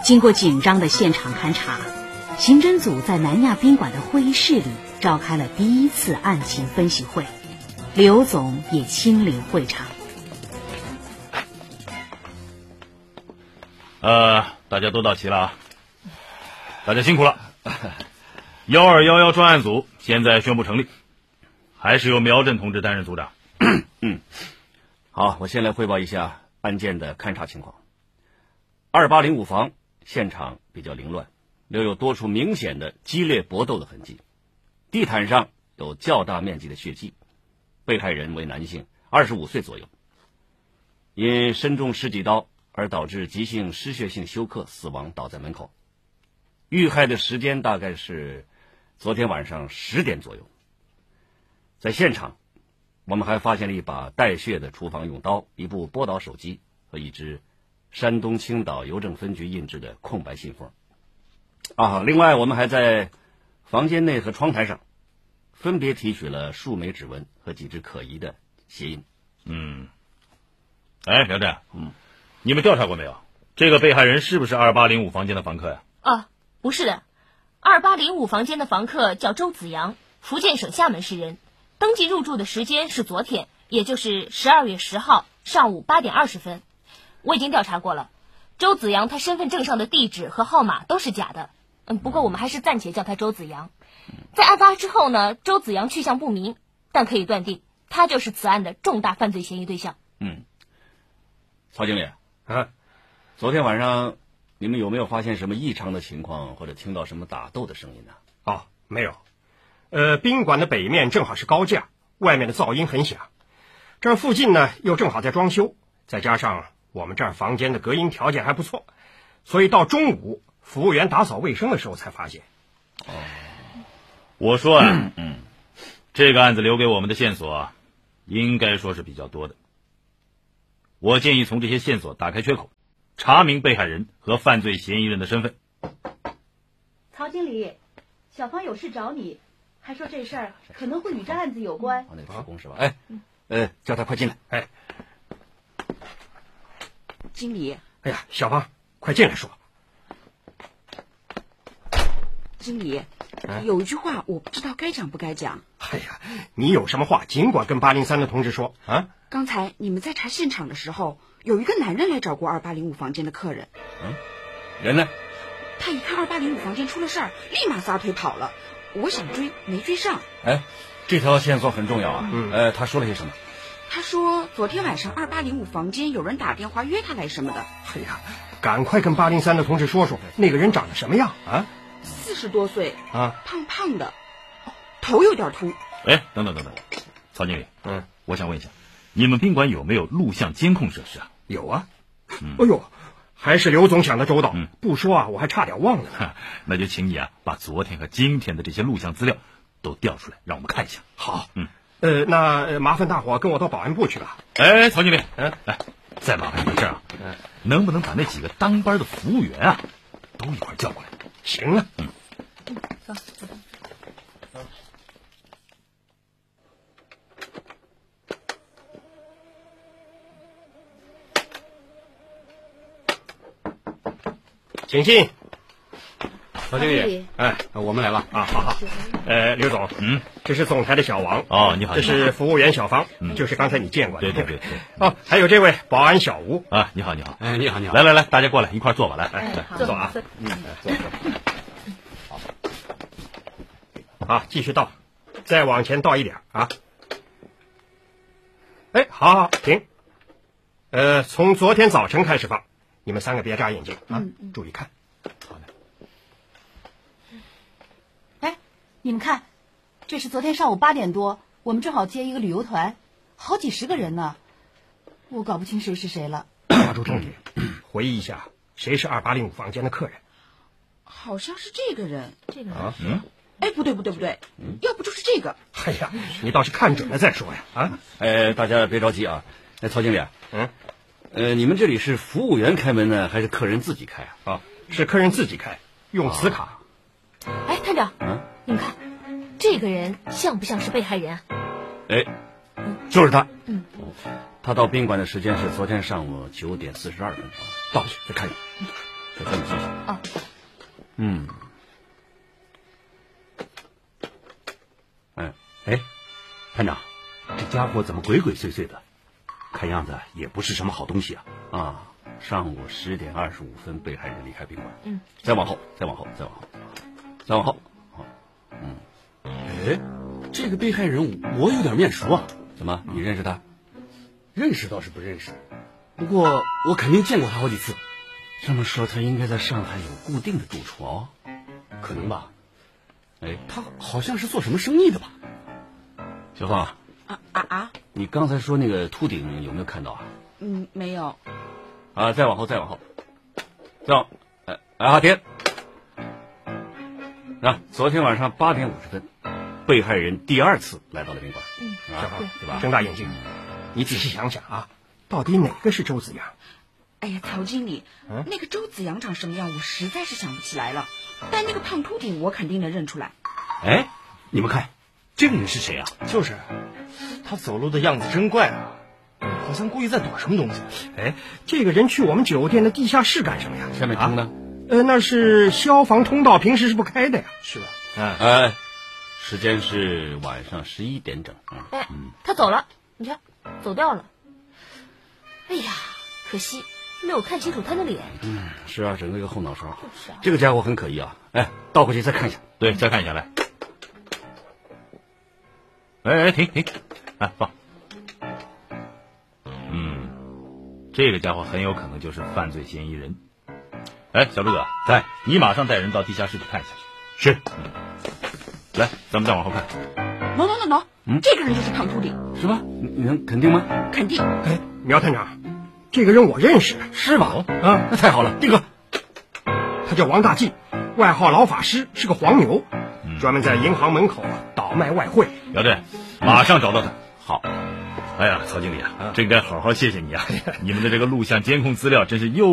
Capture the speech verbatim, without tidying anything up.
经过紧张的现场勘查，刑侦组在南亚宾馆的会议室里召开了第一次案情分析会，刘总也亲临会场。 呃，大家都到齐了啊，大家辛苦了。幺二幺幺专案组现在宣布成立，还是由苗振同志担任组长。 嗯，好，我先来汇报一下案件的勘查情况。二八零五房现场比较凌乱，留有多处明显的激烈搏斗的痕迹，地毯上有较大面积的血迹，被害人为男性，二十五岁左右，因身中十几刀而导致急性失血性休克死亡，倒在门口。遇害的时间大概是昨天晚上十点左右。在现场，我们还发现了一把带血的厨房用刀、一部拨倒手机和一支山东青岛邮政分局印制的空白信封。啊，另外我们还在房间内和窗台上分别提取了数枚指纹和几只可疑的鞋印。 嗯，哎，苗振，嗯，你们调查过没有？这个被害人是不是二八零五房间的房客呀？ 啊，不是的，二八零五房间的房客叫周子阳，福建省厦门市人，登记入住的时间是昨天，也就是十二月十号上午八点二十分。我已经调查过了，周子阳他身份证上的地址和号码都是假的。嗯，不过我们还是暂且叫他周子阳。在案发之后呢，周子阳去向不明，但可以断定他就是此案的重大犯罪嫌疑对象。 嗯，曹经理啊， 昨天晚上你们有没有发现什么异常的情况，或者听到什么打斗的声音呢？ 哦，没有。呃，宾馆的北面正好是高架，外面的噪音很响。这儿附近呢又正好在装修，再加上我们这儿房间的隔音条件还不错，所以到中午服务员打扫卫生的时候才发现。 哦，我说啊，嗯，这个案子留给我们的线索啊，应该说是比较多的。我建议从这些线索打开缺口，查明被害人和犯罪嫌疑人的身份。 曹经理，小芳有事找你，还说这事儿可能会与这案子有关。 那个施工是吧？哎，呃，叫他快进来。 哎， 经理。 哎呀，小芳，快进来说。 经理，有一句话我不知道该讲不该讲。 哎呀，你有什么话尽管跟八零三的同志说啊。 刚才你们在查现场的时候，有一个男人来找过二八零五房间的客人。 嗯，人呢？ 他一看二八零五房间出了事儿，立马撒腿跑了。我想追，没追上。 哎，这条线索很重要啊。嗯，呃，他说了些什么？ 他说昨天晚上二八零五房间有人打电话约他来什么的。 哎呀，赶快跟八零三的同志说说，那个人长得什么样啊？ 四十多岁啊， 胖胖的，头有点秃。 哎，等等等等，曹经理， 嗯， 我想问一下，你们宾馆有没有录像监控设施啊？ 有啊。嗯、哎呦，还是刘总想的周到。嗯，不说啊，我还差点忘了。 那就请你啊，把昨天和今天的这些录像资料都调出来，让我们看一下。 好， 嗯， 呃，那麻烦大伙跟我到保安部去吧。 哎，曹经理，嗯，来，再麻烦你个事儿啊，嗯，能不能把那几个当班的服务员啊，都一块叫过来？ 行了。 嗯， 嗯，走走走。 请进。 曹经理， 哎，我们来了啊！好好。呃，刘总， 嗯， 这是总台的小王。 哦，你好。 这是服务员小芳，嗯，就是刚才你见过的。 对对对对。 哦，还有这位保安小吴啊，你好你好。 哎，你好你好。 来来来，大家过来一块坐吧，来， 哎， 来坐啊。 嗯， 坐坐。好。好，继续倒，再往前倒一点啊。哎，好好停。呃，从昨天早晨开始放，你们三个别眨眼睛啊， 嗯嗯、 注意看。 好的。 哎，你们看，这是昨天上午八点多，我们正好接一个旅游团，好几十个人呢，我搞不清谁是谁了。 抓住重点，回忆一下，谁是二八零五房间的客人？ 好像是这个人。 这个人。 啊， 嗯。 哎，不对不对不对，嗯、要不就是这个。 哎呀，你倒是看准了再说呀！啊， 哎，大家别着急啊。哎，曹经理， 嗯， 呃，你们这里是服务员开门呢，还是客人自己开啊？ 啊，是客人自己开，用磁卡。 哎，探长， 嗯， 你们看，这个人像不像是被害人啊？ 哎，就是他。 嗯， 他到宾馆的时间是昨天上午九点四十二分。到去再看一眼，再和你谢谢。 嗯。 哎哎，探长，这家伙怎么鬼鬼祟祟的？看样子也不是什么好东西啊！ 啊，上午十点二十五分，被害人离开宾馆。 嗯， 再往后，再往后，再往后，再往后。好，嗯。 哎，这个被害人我有点面熟啊！ 怎么，你认识他？ 认识倒是不认识，不过我肯定见过他好几次。 这么说，他应该在上海有固定的住处哦。 可能吧。 哎， 他好像是做什么生意的吧？ 小芳啊啊啊！ 你刚才说那个秃顶有没有看到啊？ 嗯，没有。 啊，再往后，再往后，再往，哎，哎，阿天，啊，昨天晚上八点五十分，被害人第二次来到了宾馆。 嗯， 小芳， 对吧？ 睁大眼睛，你仔细想想啊，到底哪个是周子阳？ 哎呀，曹经理， 嗯、 那个周子阳长什么样，我实在是想不起来了。但那个胖秃顶，我肯定能认出来。 哎，你们看，这个人是谁啊？ 就是，他走路的样子真怪啊，好像故意在躲什么东西。 哎，这个人去我们酒店的地下室干什么呀？ 下面通呢？啊、 呃，那是消防通道，平时是不开的呀。 是吧？ 哎哎，时间是晚上十一点整。嗯、 哎，他走了，你看，走掉了。哎呀，可惜。没有看清楚他的脸。 嗯，是啊，整个一个后脑勺。 就是啊， 这个家伙很可疑啊！哎，倒回去再看一下。 对，再看一下来。哎哎，停停，哎放。嗯，这个家伙很有可能就是犯罪嫌疑人。哎，小诸葛， 在， 你马上带人到地下室里看一下去。 是。 嗯，来，咱们再往后看。 喏喏喏喏， 嗯， 这个人就是胖秃顶， 是吧？你你能肯定吗？ 肯定。 哎，苗探长。这个人我认识， 是吧？ 啊， 那太好了，丁哥， 他叫王大进，外号老法师，是个黄牛， 嗯、 专门在银行门口倒卖外汇。 姚队，马上找到他。 好。 哎呀，曹经理啊，真该好好谢谢你啊！你们的这个录像监控资料真是又